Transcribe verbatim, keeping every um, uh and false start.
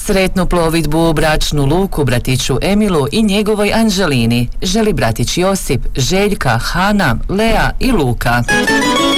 Sretnu plovidbu u bračnu luku bratiću Emilu i njegovoj Anželini želi bratić Josip, Željka, Hana, Lea i Luka.